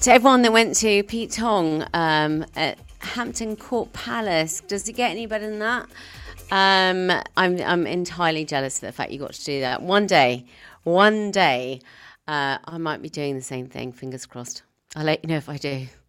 To everyone that went to Pete Tong at Hampton Court Palace, does it get any better than that? I'm entirely jealous of the fact you got to do that. One day, I might be doing the same thing. Fingers crossed. I'll let you know if I do.